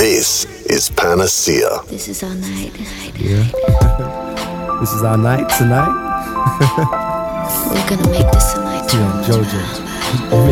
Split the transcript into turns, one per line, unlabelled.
This is Panacea.
This is our night.
Yeah. This is our night tonight.
We're gonna make this a night to
Yeah,
remember.
Jojo.